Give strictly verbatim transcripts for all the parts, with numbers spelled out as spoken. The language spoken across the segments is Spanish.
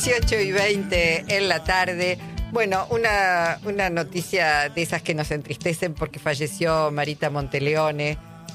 dieciocho y veinte en la tarde. Bueno, una, una noticia de esas que nos entristecen porque falleció Marita Monteleone,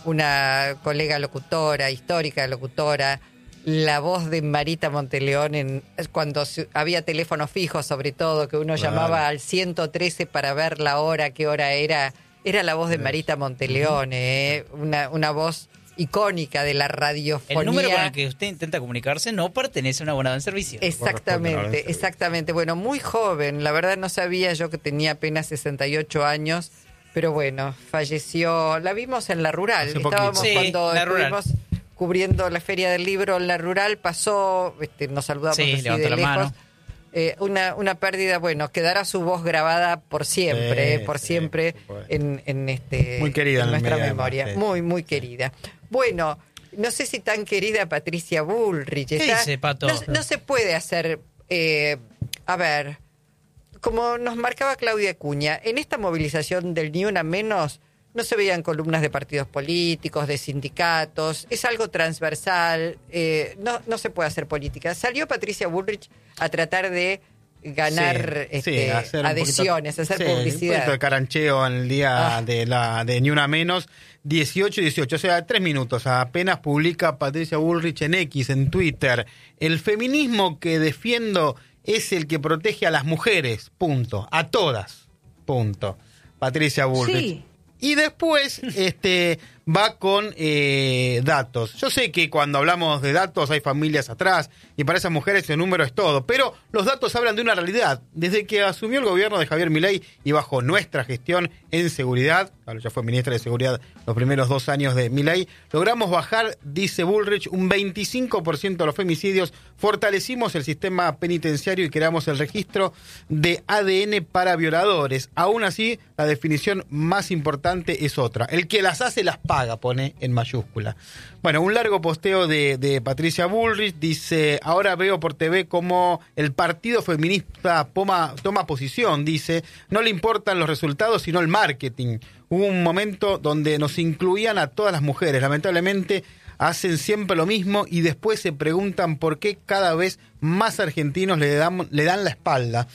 una colega locutora, histórica locutora, la voz de Marita Monteleone en, cuando había teléfonos fijos, sobre todo, que uno claro. llamaba al ciento trece para ver la hora, qué hora era, era la voz de Marita Monteleone, uh-huh. eh, una, una voz icónica de la radiofonía. El número con el que usted intenta comunicarse no pertenece a una abonada en servicio. Exactamente, exactamente. Bueno, muy joven, la verdad no sabía yo que tenía apenas sesenta y ocho años, pero bueno, falleció, la vimos en La Rural. Hace Estábamos sí, cuando la estuvimos rural. cubriendo la Feria del Libro en La Rural, pasó, este, nos saludamos sí, así levantó de la lejos. mano. Eh, una, una pérdida, bueno, quedará su voz grabada por siempre, sí, por sí, siempre en, en, este, muy querida en en nuestra media, memoria. sí. Muy, muy querida. Bueno, no sé si tan querida Patricia Bullrich. ¿Qué Está, dice, Pato? No, no se puede hacer, eh, a ver, como nos marcaba Claudia Acuña, en esta movilización del Ni Una Menos no se veían columnas de partidos políticos, de sindicatos, es algo transversal, eh, no, no se puede hacer política. Salió Patricia Bullrich a tratar de ganar sí, este, sí, hacer adhesiones, poquito, hacer sí, publicidad. Un poquito de carancheo en el día ah. de la de Ni Una Menos, dieciocho y dieciocho, o sea, tres minutos. Apenas publica Patricia Bullrich en X, en Twitter. El feminismo que defiendo es el que protege a las mujeres, punto. A todas, punto. Patricia Bullrich. Sí. Y después este va con eh, datos. Yo sé que cuando hablamos de datos hay familias atrás y para esas mujeres ese número es todo, pero los datos hablan de una realidad. Desde que asumió el gobierno de Javier Milei y bajo nuestra gestión en seguridad, ya fue ministra de Seguridad los primeros dos años de Milei, logramos bajar, dice Bullrich, un veinticinco por ciento de los femicidios, fortalecimos el sistema penitenciario y creamos el registro de A D N para violadores. Aún así, la definición más importante es otra. El que las hace las paga, pone en mayúscula. Bueno, un largo posteo de, de Patricia Bullrich dice: ahora veo por T V cómo el partido feminista toma, toma posición, dice, no le importan los resultados sino el marketing. Hubo un momento donde nos incluían a todas las mujeres, lamentablemente hacen siempre lo mismo y después se preguntan por qué cada vez más argentinos le dan, le dan la espalda.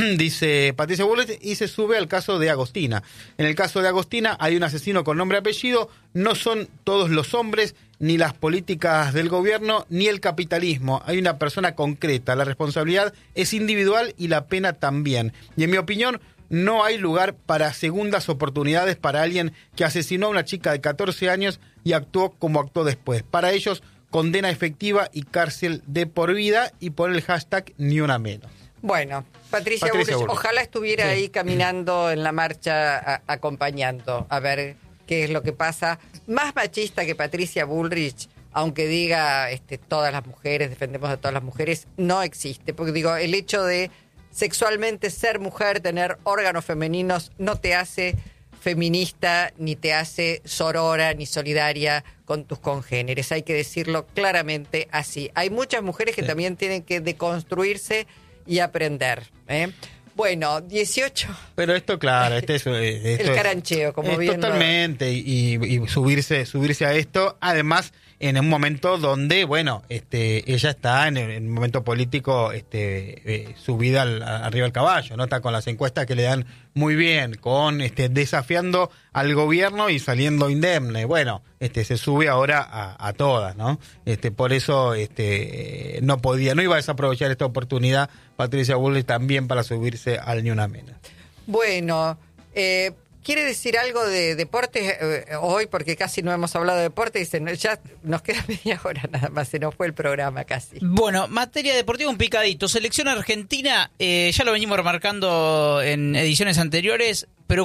Dice Patricia Bullrich, y se sube al caso de Agostina. En el caso de Agostina hay un asesino con nombre y apellido, no son todos los hombres, ni las políticas del gobierno, ni el capitalismo. Hay una persona concreta, la responsabilidad es individual y la pena también. Y en mi opinión, no hay lugar para segundas oportunidades para alguien que asesinó a una chica de catorce años y actuó como actuó después. Para ellos, condena efectiva y cárcel de por vida, y por el hashtag Ni Una Menos. Bueno, Patricia, Patricia Bullrich, Bullrich, ojalá estuviera sí. ahí caminando en la marcha, a, acompañando, a ver qué es lo que pasa. Más machista que Patricia Bullrich, aunque diga este, todas las mujeres, defendemos a todas las mujeres, no existe. Porque digo, el hecho de sexualmente ser mujer, tener órganos femeninos, no te hace feminista, ni te hace sorora, ni solidaria con tus congéneres. Hay que decirlo claramente así. Hay muchas mujeres que sí. también tienen que deconstruirse y aprender, ¿eh? Bueno, dieciocho. Pero esto, claro, este es, esto el carancheo, como es, bien. Totalmente, y, y subirse, subirse a esto, además, en un momento donde, bueno, este, ella está en el, en un momento político, este, eh, subida al, arriba del caballo, ¿no? Está con las encuestas que le dan muy bien, con, este, desafiando al gobierno y saliendo indemne. Bueno, este, se sube ahora a, a todas, ¿no? Este, por eso, este, no podía, no iba a desaprovechar esta oportunidad Patricia Bullrich también para subirse al Ni Una Menos. Bueno, eh, ¿quiere decir algo de deportes eh, hoy? Porque casi no hemos hablado de deportes y se, ya nos queda media hora nada más, se nos fue el programa casi. Bueno, materia deportiva, un picadito. Selección argentina, eh, ya lo venimos remarcando en ediciones anteriores,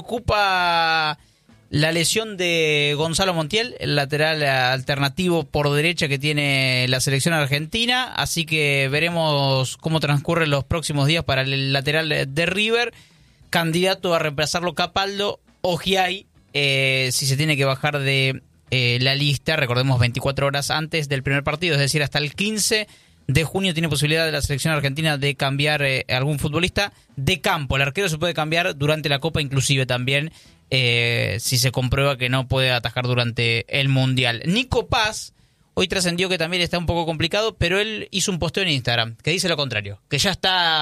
preocupa la lesión de Gonzalo Montiel, el lateral alternativo por derecha que tiene la selección argentina, así que veremos cómo transcurren los próximos días para el lateral de River, candidato a reemplazarlo Capaldo, Ogiay, eh, si se tiene que bajar de eh, la lista, recordemos veinticuatro horas antes del primer partido, es decir, hasta el quince de junio tiene posibilidad de la selección argentina de cambiar eh, algún futbolista de campo. El arquero se puede cambiar durante la Copa, inclusive también, eh, si se comprueba que no puede atajar durante el Mundial. Nico Paz, Hoy trascendió que también está un poco complicado, pero él hizo un posteo en Instagram que dice lo contrario, que ya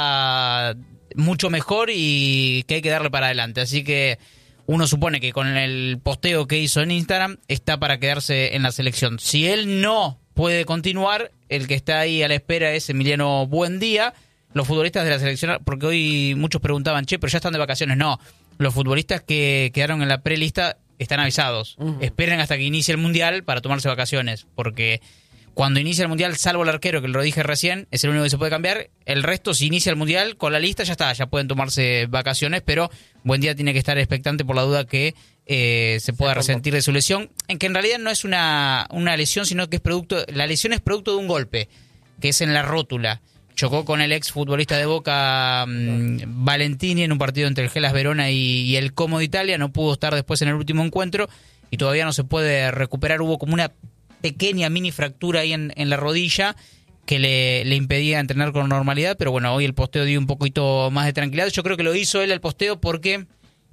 está mucho mejor y que hay que darle para adelante. Así que uno supone que con el posteo que hizo en Instagram está para quedarse en la selección. Si él no puede continuar, el que está ahí a la espera es Emiliano Buendía. Los futbolistas de la selección, porque hoy muchos preguntaban, che, pero ya están de vacaciones. No, los futbolistas que quedaron en la prelista están avisados. Uh-huh. Esperen hasta que inicie el Mundial para tomarse vacaciones, porque cuando inicia el Mundial, salvo el arquero, que lo dije recién, es el único que se puede cambiar, el resto, si inicia el Mundial, con la lista ya está, ya pueden tomarse vacaciones, pero Buendía tiene que estar expectante por la duda que eh, se pueda resentir de su lesión, en que en realidad no es una, una lesión, sino que es producto, la lesión es producto de un golpe, que es en la rótula. Chocó con el ex futbolista de Boca, um, Valentini, en un partido entre el Hellas Verona y, y el Como de Italia, no pudo estar después en el último encuentro, y todavía no se puede recuperar, hubo como una pequeña mini fractura ahí en, en la rodilla que le, le impedía entrenar con normalidad, pero bueno, hoy el posteo dio un poquito más de tranquilidad. Yo creo que lo hizo él el posteo porque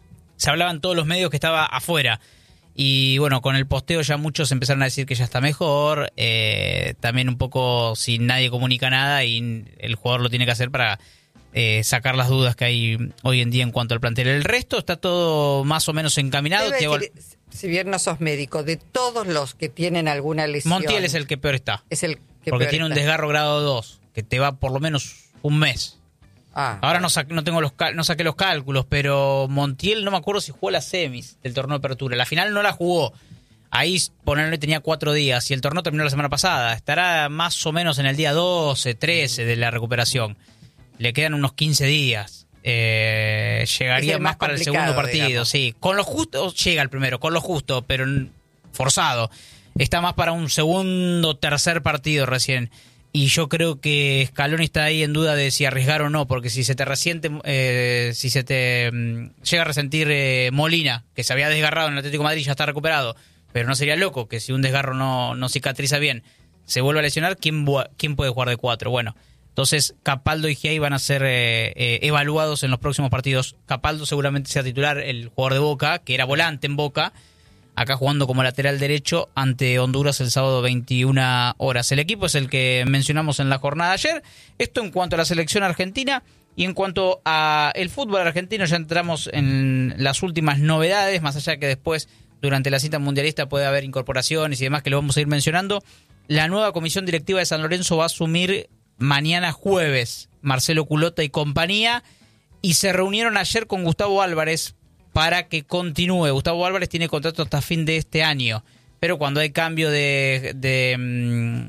se hablaba en todos los medios que estaba afuera. Y bueno, con el posteo ya muchos empezaron a decir que ya está mejor, eh, también un poco si nadie comunica nada y el jugador lo tiene que hacer para eh, sacar las dudas que hay hoy en día en cuanto al plantel. El resto está todo más o menos encaminado. Decir, si bien no sos médico, de todos los que tienen alguna lesión... Montiel es el que peor está. Es el que porque peor tiene está. Un desgarro grado dos, que te va por lo menos un mes. Ah, Ahora no, sa- no tengo los cal- no saqué los cálculos, pero Montiel no me acuerdo si jugó las semis del torneo de apertura. La final no la jugó. Ahí ponerle tenía cuatro días y el torneo terminó la semana pasada. Estará más o menos en el día doce, trece de la recuperación. Le quedan unos quince días. Eh, llegaría más, más para el segundo partido, digamos. Sí. Con lo justo, llega el primero, con lo justo, pero forzado. Está más para un segundo, tercer partido recién. Y yo creo que Scaloni está ahí en duda de si arriesgar o no, porque si se te resiente, eh, si se te um, llega a resentir eh, Molina, que se había desgarrado en el Atlético de Madrid, ya está recuperado, pero no sería loco que si un desgarro no, no cicatriza bien, se vuelve a lesionar, ¿quién, quién puede jugar de cuatro? Bueno, entonces Capaldo y Giai van a ser eh, eh, evaluados en los próximos partidos. Capaldo seguramente sea titular, el jugador de Boca, que era volante en Boca, acá jugando como lateral derecho ante Honduras el sábado veintiuna horas. El equipo es el que mencionamos en la jornada de ayer. Esto en cuanto a la selección argentina. Y en cuanto a el fútbol argentino, ya entramos en las últimas novedades, más allá que después, durante la cita mundialista, puede haber incorporaciones y demás que lo vamos a ir mencionando. La nueva comisión directiva de San Lorenzo va a asumir mañana jueves, Marcelo Culota y compañía, y se reunieron ayer con Gustavo Álvarez para que continúe. Gustavo Álvarez tiene contrato hasta fin de este año, pero cuando hay cambio de, de,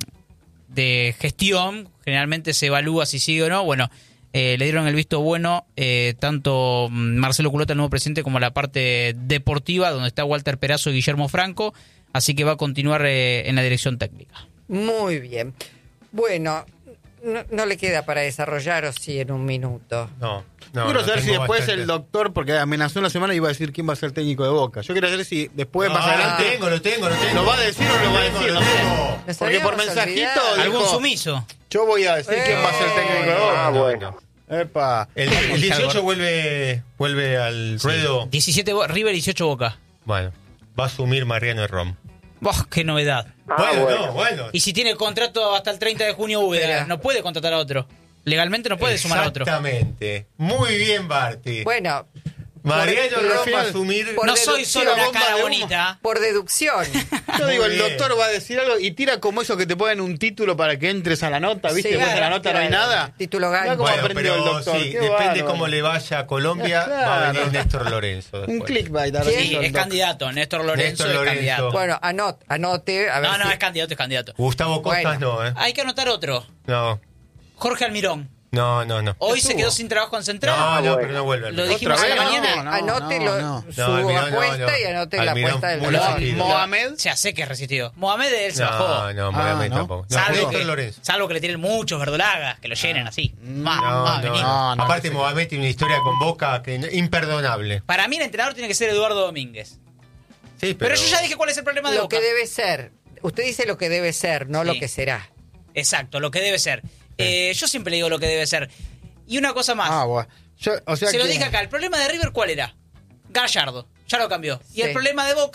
de gestión, generalmente se evalúa si sigue o no. Bueno, eh, le dieron el visto bueno eh, tanto Marcelo Culota, el nuevo presidente, como la parte deportiva, donde está Walter Perazo y Guillermo Franco, así que va a continuar eh, en la dirección técnica. Muy bien. Bueno, no, no le queda para desarrollar, o sí, en un minuto. No. No, quiero no saber si después bastante. El doctor, porque amenazó en la semana y iba a decir quién va a ser técnico de Boca. Yo quiero saber si después, no, más adelante... Lo tengo, lo tengo, lo tengo. ¿Lo va a decir o no lo va a decir? No sé. Porque por mensajito... Dijo, algún sumiso. Yo voy a decir eh, quién va a ser técnico de Boca. Ah, bueno. Epa. El, el dieciocho vuelve vuelve al sí. ruedo. diecisiete River, dieciocho Boca. Bueno, va a asumir Mariano Herrón. ¡Oh, qué novedad! Ah, bueno, bueno. No, bueno. Y si tiene contrato hasta el treinta de junio Úbeda, no puede contratar a otro. Legalmente no puede sumar a otro. Exactamente. Muy bien, Barty. Bueno, Mariano Herrón va a asumir... No soy solo una cara bonita. Por deducción. Yo digo, el doctor va a decir algo y tira como eso que te ponen un título para que entres a la nota, ¿viste? Sí, después de la nota no hay nada. Título gancho. Bueno, aprendió el doctor. Sí, depende bárbaro. Cómo le vaya a Colombia, claro. Va a venir Néstor Lorenzo después. Un clickbait. Sí, es candidato. Néstor Lorenzo, Néstor Lorenzo es candidato. Bueno, anote. anote a ver no, no, si... es candidato, es candidato. Gustavo Costas bueno. no, ¿eh? Hay que anotar otro. No. Jorge Almirón. No, no, no. Hoy se quedó sin trabajo en Central. No, no, pero no vuelve. Lo dijimos a la mañana. No, no, anote no, no. Su no, apuesta no, no. y anote Almirón, la apuesta del dolor. Mohamed. Ya sé que resistió. Mohamed él se no, bajó. No, no, Mohamed ah, ¿no? tampoco. No, salvo, que, salvo que le tiren muchos verdolagas, que lo llenen así. No, no, no, no. Aparte, Mohamed tiene una historia con Boca que imperdonable. Para mí, el entrenador tiene que ser Eduardo Domínguez. Sí, pero... pero yo ya dije cuál es el problema de lo Boca. Lo que debe ser. Usted dice lo que debe ser, no sí. lo que será. Exacto, lo que debe ser. Sí. Eh, yo siempre le digo lo que debe ser. Y una cosa más. Ah, bueno. Yo, o sea se que... lo dije acá. El problema de River, ¿cuál era? Gallardo. Ya lo cambió. Y sí. el problema de Boca,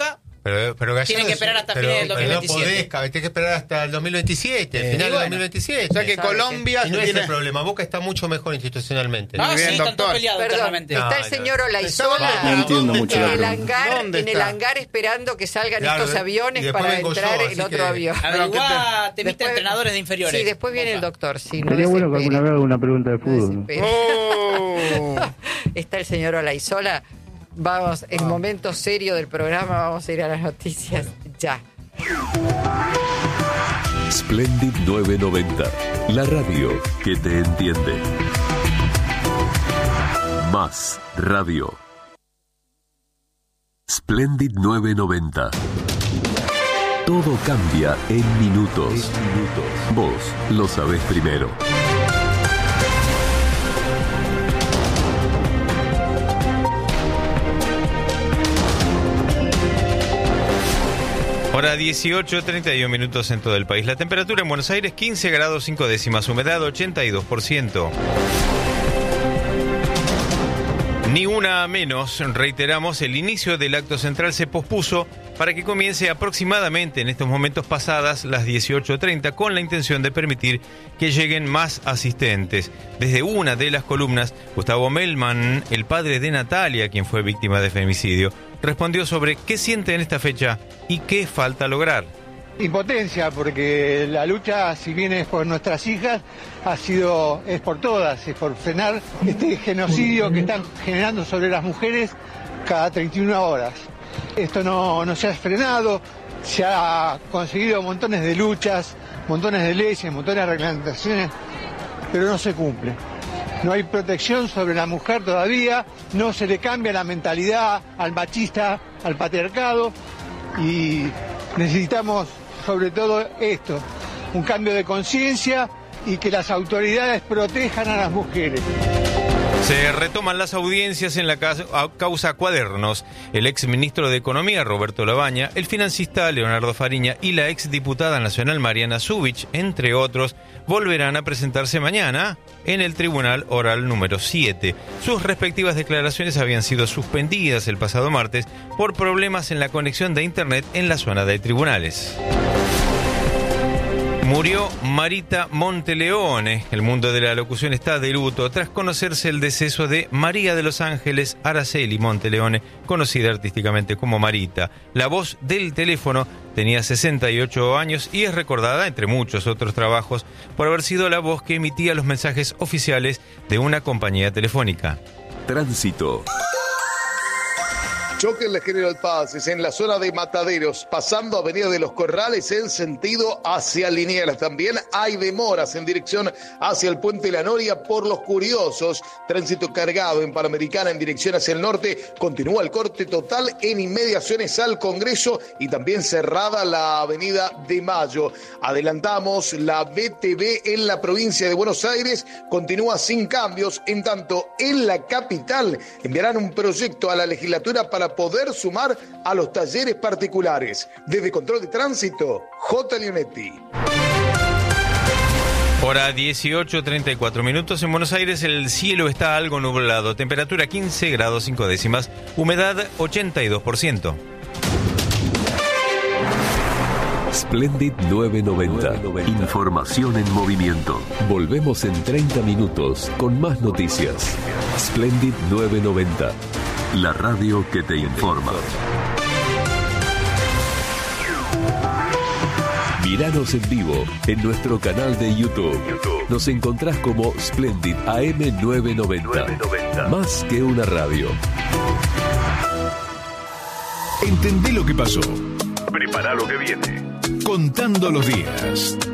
Pero, pero Gallardo, tienen que esperar hasta pero, fines del dos mil veintisiete. Pero no podés, tenés que esperar hasta el dos mil veintisiete, Eh, final bueno. del dos mil veintisiete. O sea que Colombia y no tiene... es el problema. Boca está mucho mejor institucionalmente. Ah, Muy bien, sí, están todos doctor. peleados Perdón, internamente. está No, el no. señor Olaizola No entiendo mucho en, la el pregunta. hangar, ¿Dónde en el está? hangar esperando que salgan Claro, estos y aviones después para vengo yo, entrar así el otro que- avión. Averiguá, temita Después- entrenadores de inferiores. Sí, después viene el doctor. Sí, no Sería bueno que desespere. alguna vez haga una pregunta de No fútbol. desespere. Oh. Está el señor Olaizola. Vamos, el momento serio del programa, vamos a ir a las noticias ya. Splendid novecientos noventa, la radio que te entiende. Más radio. Splendid novecientos noventa. Todo cambia en minutos. Vos lo sabés primero. Hora dieciocho, treinta y uno minutos en todo el país. La temperatura en Buenos Aires quince grados cinco décimas, humedad ochenta y dos por ciento. Ni una menos, reiteramos, el inicio del acto central se pospuso para que comience aproximadamente en estos momentos pasadas las dieciocho treinta con la intención de permitir que lleguen más asistentes. Desde una de las columnas, Gustavo Melman, el padre de Natalia, quien fue víctima de femicidio, respondió sobre qué siente en esta fecha y qué falta lograr. Impotencia, porque la lucha, si bien es por nuestras hijas, ha sido, es por todas, es por frenar este genocidio que están generando sobre las mujeres cada treinta y una horas. Esto no, no se ha frenado, se ha conseguido montones de luchas, montones de leyes, montones de reglamentaciones, pero no se cumple. No hay protección sobre la mujer todavía, no se le cambia la mentalidad al machista, al patriarcado, y necesitamos sobre todo esto, un cambio de conciencia y que las autoridades protejan a las mujeres. Se retoman las audiencias en la causa Cuadernos. El ex ministro de Economía, Roberto Labaña, el financista Leonardo Fariña y la ex diputada nacional Mariana Zubich, entre otros, volverán a presentarse mañana en el Tribunal Oral número siete. Sus respectivas declaraciones habían sido suspendidas el pasado martes por problemas en la conexión de Internet en la zona de tribunales. Murió Marita Monteleone. El mundo de la locución está de luto tras conocerse el deceso de María de los Ángeles Araceli Monteleone, conocida artísticamente como Marita. La voz del teléfono tenía sesenta y ocho años y es recordada, entre muchos otros trabajos, por haber sido la voz que emitía los mensajes oficiales de una compañía telefónica. Tránsito. Choque en la General Paz, es en la zona de Mataderos, pasando Avenida de los Corrales en sentido hacia Liniers. También hay demoras en dirección hacia el Puente La Noria por los curiosos. Tránsito cargado en Panamericana en dirección hacia el norte. Continúa el corte total en inmediaciones al Congreso y también cerrada la Avenida de Mayo. Adelantamos la B T V en la provincia de Buenos Aires. Continúa sin cambios. En tanto, en la capital enviarán un proyecto a la legislatura para poder sumar a los talleres particulares. Desde Control de Tránsito, J. Leonetti. Hora dieciocho, treinta y cuatro minutos. En Buenos Aires el cielo está algo nublado. Temperatura quince grados cinco décimas. Humedad ochenta y dos por ciento. Splendid novecientos noventa. Información en movimiento. Volvemos en treinta minutos con más noticias. Splendid novecientos noventa. La radio que te informa. Míranos en vivo en nuestro canal de YouTube. Nos encontrás como Splendid A M novecientos noventa. Más que una radio. Entendé lo que pasó. Prepara lo que viene. Contando los días.